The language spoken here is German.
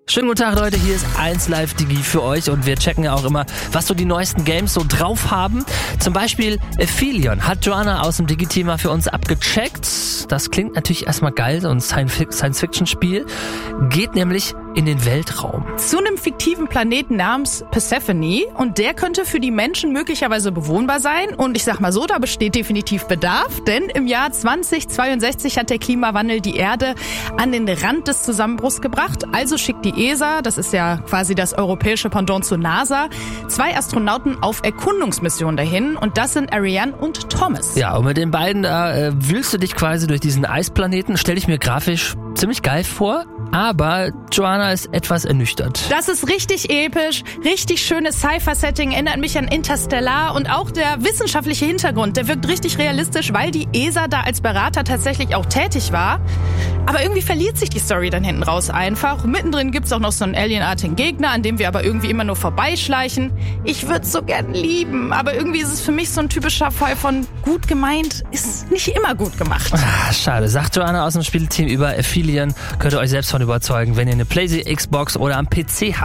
Schönen guten Tag, Leute, hier ist 1Live Digi für euch und wir checken ja auch immer, was so die neuesten Games so drauf haben. Zum Beispiel Aphelion hat Joanna aus dem Digi-Team mal für uns abgecheckt. Das klingt natürlich erstmal geil, so ein Science-Fiction-Spiel. Geht nämlich in den Weltraum. Zu einem fiktiven Planeten namens Persephone und der könnte für die Menschen möglicherweise bewohnbar sein und ich sag mal so, da besteht definitiv Bedarf, denn im Jahr 2062 hat der Klimawandel die Erde an den Rand des Zusammenbruchs gebracht, also schickt die ESA, das ist ja quasi das europäische Pendant zur NASA, 2 Astronauten auf Erkundungsmissionen dahin und das sind Ariane und Thomas. Ja, und mit den beiden da wühlst du dich quasi durch diesen Eisplaneten, stell ich mir grafisch ziemlich geil vor. Aber Joanna ist etwas ernüchtert. Das ist richtig episch, richtig schönes Sci-Fi-Setting, erinnert mich an Interstellar und auch der wissenschaftliche Hintergrund, der wirkt richtig realistisch, weil die ESA da als Berater tatsächlich auch tätig war. Aber irgendwie verliert sich die Story dann hinten raus einfach. Mittendrin gibt's auch noch so einen alienartigen Gegner, an dem wir aber irgendwie immer nur vorbeischleichen. Ich würde es so gern lieben, aber irgendwie ist es für mich so ein typischer Fall von gut gemeint, ist nicht immer gut gemacht. Schade, sagt Joanna aus dem Spielteam über Aphelion, könnt ihr euch selbst von überzeugen, wenn ihr eine PlayStation, Xbox oder am PC habt.